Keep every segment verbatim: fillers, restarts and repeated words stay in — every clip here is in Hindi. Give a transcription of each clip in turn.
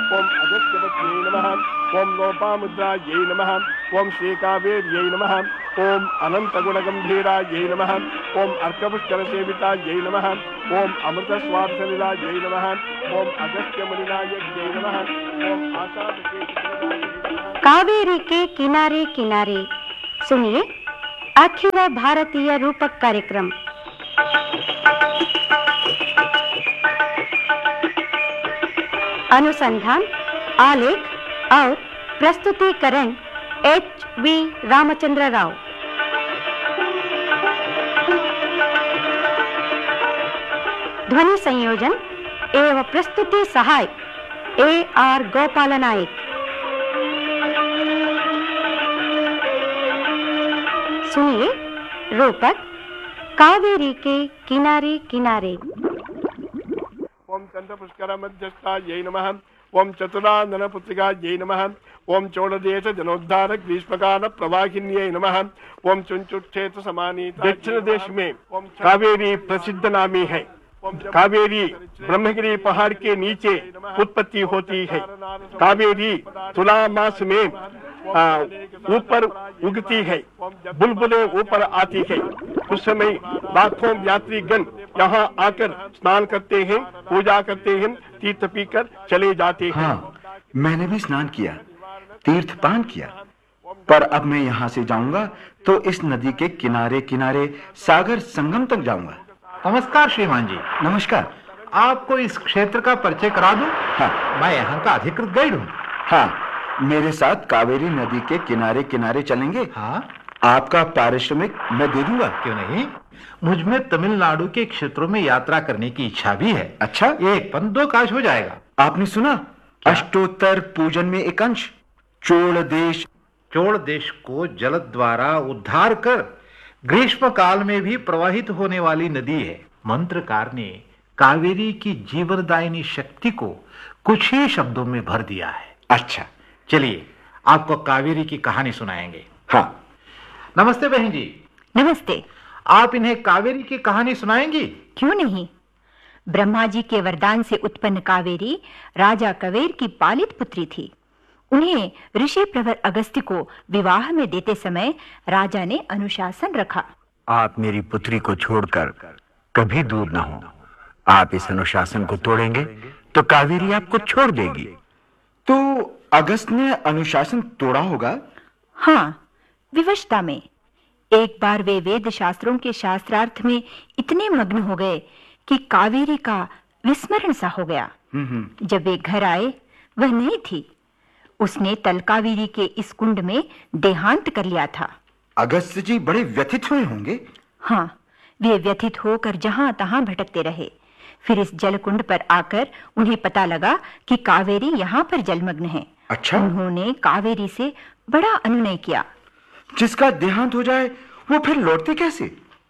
ओम अगस्त्यपत्न्यै नमः, ओम लोपामुद्रायै नमः, ओम श्रीकावेर्यै नमः, ओम अनन्तगुणगम्भीरायै नमः, ओम अर्कपुष्करसेवितायै नमः, ओम अमृतस्वार्थनिलायै नमः, ओम अगस्त्यमुनिनायक्यै नमः, ओम आशादकेतुनिलायै नमः। कावेरी के किनारे किनारे सुनिए अखिल भारतीय रूपक कार्यक्रम। अनुसंधान, आलेख और प्रस्तुतिकरण एच वी रामचंद्र राव। ध्वनि संयोजन एवं प्रस्तुति सहाय ए आर गोपाल नायक। सुनिए रूपक कावेरी के किनारे किनारे। ओम चंद्रपुष्कर मध्यस्थायै नमः, ओम चतुरानन पुत्रिकायै नमः, ओम चोड़देश जनोद्धारक ग्रीष्मकाल प्रवाहिन्यै नमः, ओम चुंचुक्षेत्र समानीता। दक्षिण देश में कावेरी प्रसिद्ध नामी है। कावेरी ब्रह्मगिरी पहाड़ के नीचे उत्पत्ति होती है। कावेरी तुला मास में ऊपर उगती है, बुलबुलें ऊपर आती है। उस समय लाखों यात्रीगण यहाँ आकर स्नान करते हैं, पूजा करते हैं, तीर्थ पीकर चले जाते हैं। हाँ, मैंने भी स्नान किया, तीर्थ पान किया, पर अब मैं यहाँ से जाऊंगा तो इस नदी के किनारे किनारे सागर संगम तक जाऊंगा। नमस्कार श्रीमान जी। नमस्कार। आपको इस क्षेत्र का परिचय करा दूं? हाँ, मैं यहाँ का अधिकृत गाइड हूँ। हाँ, मेरे साथ कावेरी नदी के किनारे किनारे चलेंगे? हाँ। आपका पारिश्रमिक मैं दे दूंगा। क्यों नहीं, मुझ में तमिलनाडु के क्षेत्रों में यात्रा करने की इच्छा भी है। अच्छा, एक पन दो काज हो जाएगा। आपने सुना अष्टोत्तर पूजन में एक अंश चोल देश चोल देश को जल द्वारा उद्धार कर ग्रीष्म काल में भी प्रवाहित होने वाली नदी है। मंत्रकार ने कावेरी की जीवनदायिनी शक्ति को कुछ ही शब्दों में भर दिया है। अच्छा, चलिए आपको कावेरी की कहानी सुनाएंगे। हाँ। नमस्ते बहन जी। नमस्ते। आप इन्हें कावेरी की कहानी सुनाएंगी? क्यों नहीं। ब्रह्मा जी के वरदान से उत्पन्न कावेरी राजा कवेर की पालित पुत्री थी। उन्हें ऋषि प्रवर अगस्त्य को विवाह में देते समय राजा ने अनुशासन रखा। आप मेरी पुत्री को छोड़कर कभी दूर न हो। आप इस अनुशासन को तोड़ेंगे तो कावेरी आपको छोड़ देगी। तो अगस्त ने अनुशासन तोड़ा होगा? हाँ, विवशता में। एक बार वे वेद शास्त्रों के शास्त्रार्थ में इतने मग्न हो गए कि कावेरी का विस्मरण सा हो गया। जब वे घर आए वह नहीं थी। उसने तलकावेरी के इस कुंड में देहांत कर लिया था। अगस्त जी बड़े व्यथित हुए होंगे। हाँ, वे व्यथित होकर जहां तहां भटकते रहे। फिर इस जलकुंड पर आकर उन्हें पता लगा कि कावेरी यहाँ पर जलमग्न है। अच्छा। उन्होंने कावेरी से बड़ा अनुनय किया। जिसका देहांत हो जाए वो फिर लौटते कैसे?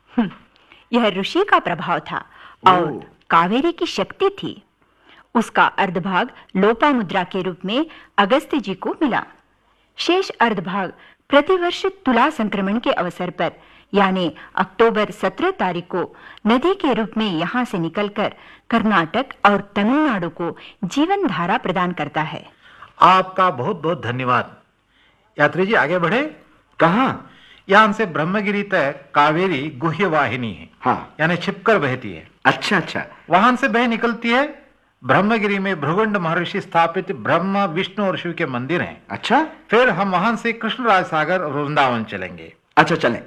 यह ऋषि का प्रभाव था और कावेरी की शक्ति थी। उसका अर्धभाग लोपामुद्रा के रूप में अगस्त्य जी को मिला। शेष अर्धभाग प्रतिवर्ष तुला संक्रमण के अवसर पर यानी अक्टूबर सत्रह तारीख को नदी के रूप में यहाँ से निकलकर कर्नाटक और तमिलनाडु को जीवन धारा प्रदान करता है। आपका बहुत बहुत धन्यवाद। यात्री जी आगे बढ़े। कहाँ? यहाँ से ब्रह्मगिरी तक कावेरी गुह्य वाहिनी है। हाँ, यानी छिपकर बहती है। अच्छा अच्छा। वहां से बह निकलती है। ब्रह्मगिरी में भृगुंड महर्षि स्थापित ब्रह्मा विष्णु और शिव के मंदिर हैं। अच्छा। फिर हम वहां से कृष्णराज सागर और वृंदावन चलेंगे। अच्छा चलें।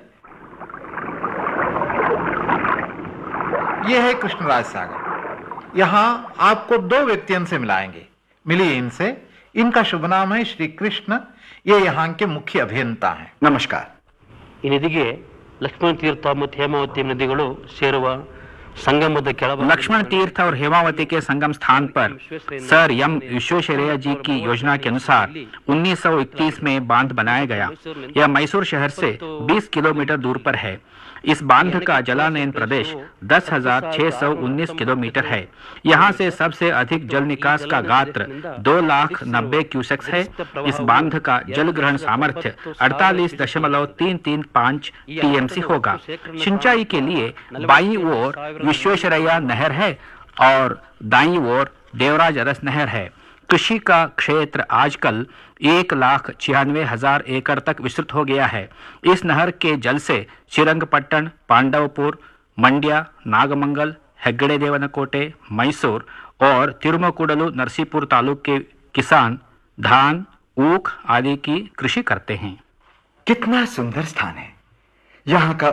यह है कृष्णराज सागर। यहाँ आपको दो व्यक्तियों से मिलाएंगे। मिलिए इनसे। इनका शुभ नाम है श्री कृष्ण। ये यहाँ के मुख्य अभियंता हैं। नमस्कार। ಈ ನದಿಗೆ ಲಕ್ಷ್ಮಣ ತೀರ್ಥ ಮತ್ತು ಹೇಮಾವತಿ ನದಿಗಳು ಸೇರುವ संगम लक्ष्मण तीर्थ और हेमावती के संगम स्थान पर सर एम विश्वेश्वरैया जी की योजना के अनुसार उन्नीस सौ इक्कीस में बांध बनाया गया। यह मैसूर शहर से बीस किलोमीटर दूर पर है। इस बांध का जलानयन प्रदेश दस हजार छह सौ उन्नीस किलोमीटर है। यहाँ से सबसे अधिक जल निकास का गात्र दो लाख नब्बे क्यूसेक्स है। इस बांध का जल ग्रहण सामर्थ्य अड़तालीस दशमलव तीन तीन पाँच टीएमसी होगा। सिंचाई के लिए बाईं ओर विश्वेश्वरैया नहर है और दाईं ओर देवराज अरस नहर है। कृषि का क्षेत्र आजकल एक लाख छियानवे हजार एकड़ तक विस्तृत हो गया है। इस नहर के जल से श्रीरंगपट्टन, पांडवपुर, मंड्या, नागमंगल, हेग्गड़े देवनकोटे, मैसूर और तिरुमकुडलु नरसीपुर तालुक के किसान धान, ऊख आदि की कृषि करते हैं। कितना सुंदर स्थान है। यहाँ का